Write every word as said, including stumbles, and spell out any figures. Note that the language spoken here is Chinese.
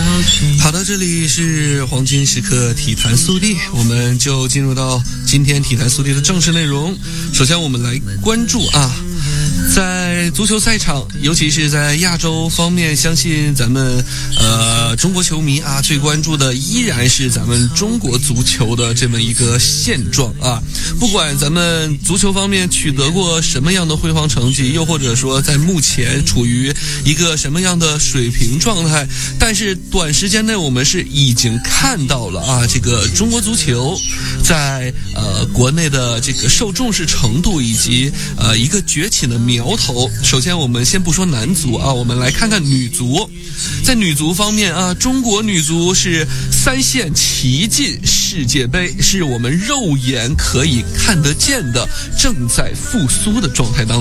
好的，这里是黄金时刻体坛速递，我们就进入到今天体坛速递的正式内容。首先我们来关注啊，在足球赛场，尤其是在亚洲方面，相信咱们呃中国球迷啊最关注的依然是咱们中国足球的这么一个现状啊。不管咱们足球方面取得过什么样的辉煌成绩，又或者说在目前处于一个什么样的水平状态，但是短时间内我们是已经看到了啊，这个中国足球在呃国内的这个受重视程度以及呃一个崛起的苗头。首先我们先不说男足啊，我们来看看女足。在女足方面啊，中国女足是三线齐进世界杯，是我们肉眼可以看得见的正在复苏的状态当中。